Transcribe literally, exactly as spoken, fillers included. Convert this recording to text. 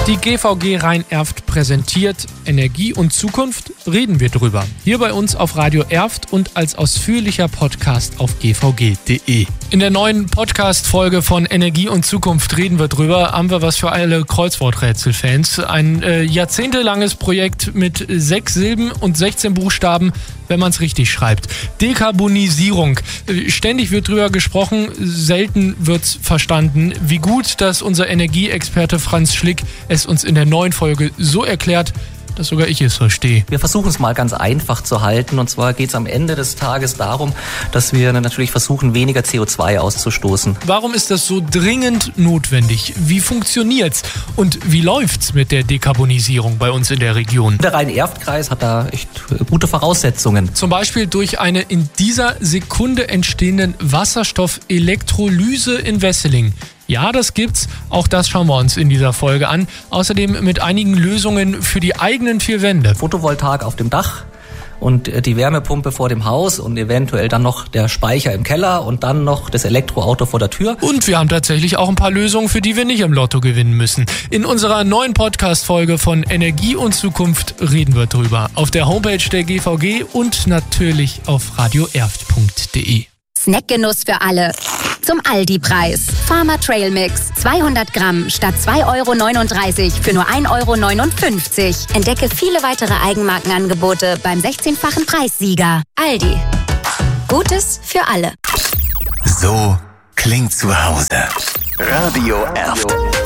Die G V G Rhein-Erft präsentiert Energie und Zukunft, reden wir drüber. Hier bei uns auf Radio Erft und als ausführlicher Podcast auf g v g punkt d e. In der neuen Podcast-Folge von Energie und Zukunft reden wir drüber, haben wir was für alle Kreuzworträtsel-Fans. Ein äh, jahrzehntelanges Projekt mit sechs Silben und sechzehn Buchstaben, wenn man es richtig schreibt. Dekarbonisierung. Ständig wird drüber gesprochen, selten wird's verstanden. Wie gut, dass unser Energieexperte Franz Schlick es uns in der neuen Folge so erklärt, dass sogar ich es verstehe. Wir versuchen es mal ganz einfach zu halten. Und zwar geht es am Ende des Tages darum, dass wir natürlich versuchen, weniger C O zwei auszustoßen. Warum ist das so dringend notwendig? Wie funktioniert's? Und wie läuft's mit der Dekarbonisierung bei uns in der Region? Der Rhein-Erft-Kreis hat da echt gute Voraussetzungen. Zum Beispiel durch eine in dieser Sekunde entstehenden Wasserstoffelektrolyse in Wesseling. Ja, das gibt's. Auch das schauen wir uns in dieser Folge an. Außerdem mit einigen Lösungen für die eigenen vier Wände. Photovoltaik auf dem Dach und die Wärmepumpe vor dem Haus und eventuell dann noch der Speicher im Keller und dann noch das Elektroauto vor der Tür. Und wir haben tatsächlich auch ein paar Lösungen, für die wir nicht im Lotto gewinnen müssen. In unserer neuen Podcast-Folge von Energie und Zukunft reden wir drüber. Auf der Homepage der G V G und natürlich auf radio erft punkt d e. Snackgenuss für alle. Zum Aldi-Preis. Farmer Trail Mix. zweihundert Gramm statt zwei Euro neununddreißig für nur ein Euro neunundfünfzig. Entdecke viele weitere Eigenmarkenangebote beim sechzehnfachen Preissieger. Aldi. Gutes für alle. So klingt zu Hause. Radio Erft.